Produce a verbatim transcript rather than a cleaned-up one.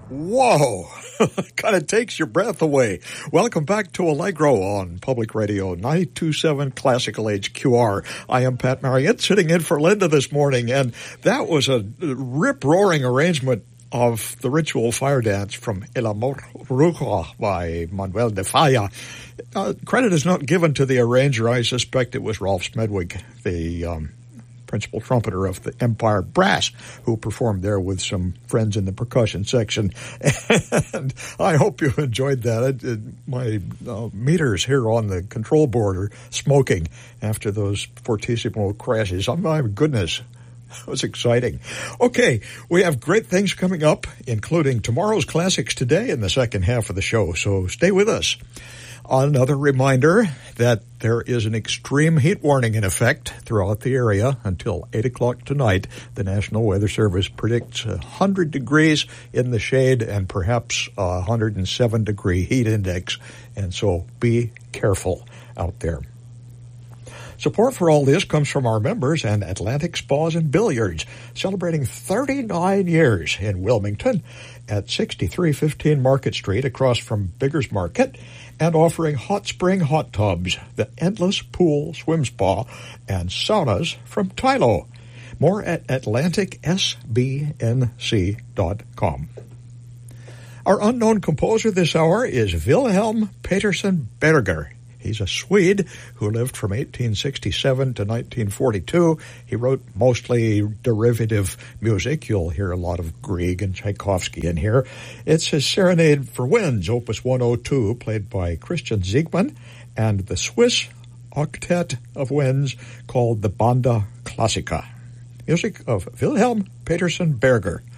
Whoa, kind of takes your breath away. Welcome back to Allegro on Public Radio ninety-two point seven Classical H Q R. I am Pat Marriott sitting in for Linda this morning, and that was a rip-roaring arrangement of the ritual fire dance from El Amor Brujo by Manuel de Falla. Uh, credit is not given to the arranger. I suspect it was Rolf Smedwig, the um, principal trumpeter of the Empire Brass, who performed there with some friends in the percussion section. And I hope you enjoyed that. It, it, my uh, meters here on the control board are smoking after those fortissimo crashes. Oh, my goodness. That was exciting. Okay, we have great things coming up, including tomorrow's Classics Today in the second half of the show, so stay with us. Another reminder that there is an extreme heat warning in effect throughout the area until eight o'clock tonight. The National Weather Service predicts one hundred degrees in the shade and perhaps a one hundred seven degree heat index, and so be careful out there. Support for all this comes from our members and Atlantic Spas and Billiards, celebrating thirty-nine years in Wilmington at sixty-three fifteen Market Street across from Biggers Market, and offering hot spring hot tubs, the Endless Pool Swim Spa, and saunas from Tylo. More at atlantic s b n c dot com. Our unknown composer this hour is Wilhelm Petersen Berger. He's a Swede who lived from eighteen sixty-seven to nineteen forty-two. He wrote mostly derivative music. You'll hear a lot of Grieg and Tchaikovsky in here. It's his Serenade for Winds, Opus one oh two, played by Christian Siegmann, and the Swiss Octet of Winds called the Banda Classica. Music of Wilhelm Petersen Berger.